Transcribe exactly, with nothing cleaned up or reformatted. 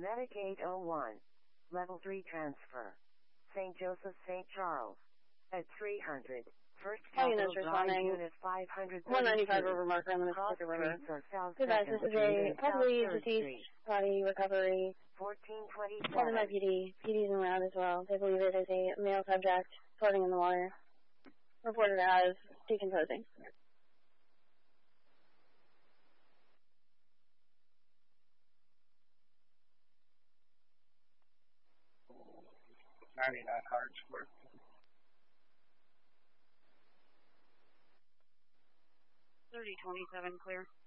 Medic eight oh one. Level three transfer. Saint Joseph, Saint Charles. At three hundred. First All Capital units Drive responding. Unit five hundred one ninety-five thirty-two. over marker on the Cross Mississippi River. Streets or South Good guys, second this is Street a and South heavily third deceased Street. body recovery. fourteen Called in by twenty-seven. P D. P D's en route as well. They believe it is a male subject floating in the water. Reported as decomposing. ninety-nine Hard Square. thirty twenty-seven clear.